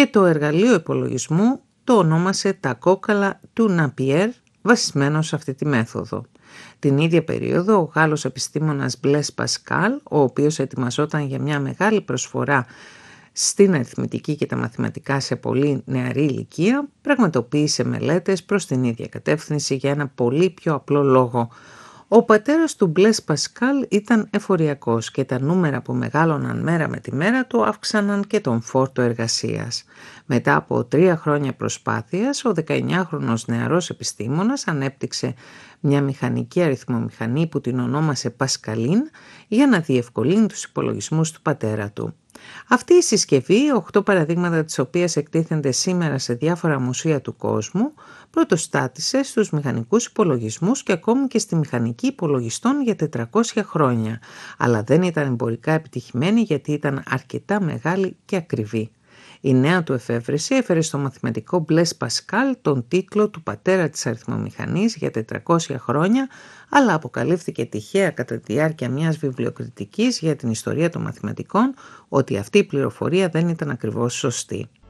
και το εργαλείο υπολογισμού το ονόμασε τα κόκαλα του Ναπιέρ, βασισμένο σε αυτή τη μέθοδο. Την ίδια περίοδο ο Γάλλος επιστήμονας Μπλες Πασκάλ, ο οποίος ετοιμαζόταν για μια μεγάλη προσφορά στην αριθμητική και τα μαθηματικά σε πολύ νεαρή ηλικία, πραγματοποίησε μελέτες προς την ίδια κατεύθυνση για ένα πολύ πιο απλό λόγο. Ο πατέρας του Μπλες Πασκάλ ήταν εφοριακός και τα νούμερα που μεγάλωναν μέρα με τη μέρα του αύξαναν και τον φόρτο εργασίας. Μετά από 3 χρόνια προσπάθειας, ο 19χρονος νεαρός επιστήμονας ανέπτυξε μια μηχανική αριθμομηχανή που την ονόμασε Πασκαλίν για να διευκολύνει τους υπολογισμούς του πατέρα του. Αυτή η συσκευή, 8 παραδείγματα της οποίας εκτίθενται σήμερα σε διάφορα μουσεία του κόσμου, πρωτοστάτησε στους μηχανικούς υπολογισμούς και ακόμη και στη μηχανική υπολογιστών για 400 χρόνια, αλλά δεν ήταν εμπορικά επιτυχημένη γιατί ήταν αρκετά μεγάλη και ακριβή. Η νέα του εφεύρεση έφερε στο μαθηματικό Μπλες Πασκάλ τον τίτλο του πατέρα της αριθμομηχανής για 400 χρόνια, αλλά αποκαλύφθηκε τυχαία κατά τη διάρκεια μιας βιβλιοκριτικής για την ιστορία των μαθηματικών ότι αυτή η πληροφορία δεν ήταν ακριβώς σωστή.